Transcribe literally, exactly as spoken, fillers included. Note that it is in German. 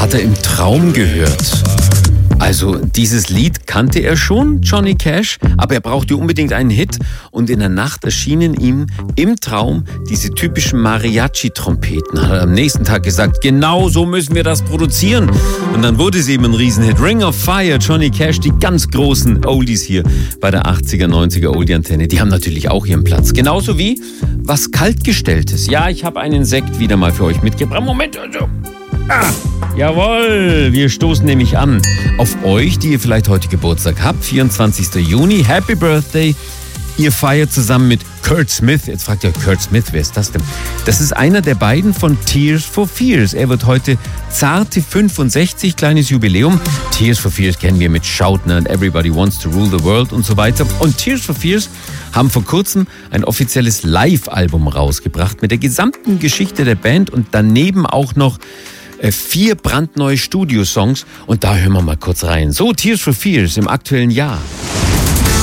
hat er im Traum gehört. Also dieses Lied kannte er schon, Johnny Cash, aber er brauchte unbedingt einen Hit und in der Nacht erschienen ihm im Traum diese typischen Mariachi-Trompeten. Hat er am nächsten Tag gesagt, genau so müssen wir das produzieren. Und dann wurde es eben ein Riesenhit. Ring of Fire, Johnny Cash, die ganz großen Oldies hier bei der achtziger, neunziger Oldie-Antenne, die haben natürlich auch ihren Platz. Genauso wie was Kaltgestelltes. Ja, ich habe einen Sekt wieder mal für euch mitgebracht. Moment, also. Ah, jawohl, wir stoßen nämlich an auf euch, die ihr vielleicht heute Geburtstag habt, vierundzwanzigster Juni, Happy Birthday. Ihr feiert zusammen mit Kurt Smith. Jetzt fragt ihr, Kurt Smith, wer ist das denn? Das ist einer der beiden von Tears for Fears. Er wird heute zarte fünfundsechzig, kleines Jubiläum. Tears for Fears kennen wir mit Shout and Everybody Wants to Rule the World und so weiter. Und Tears for Fears haben vor kurzem ein offizielles Live-Album rausgebracht mit der gesamten Geschichte der Band und daneben auch noch vier brandneue Studiosongs und da hören wir mal kurz rein. So, Tears for Fears im aktuellen Jahr.